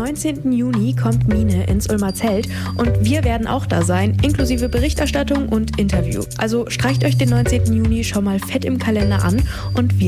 19. Juni kommt Mine ins Ulmer Zelt und wir werden auch da sein, inklusive Berichterstattung und Interview. Also streicht euch den 19. Juni schon mal fett im Kalender an und wir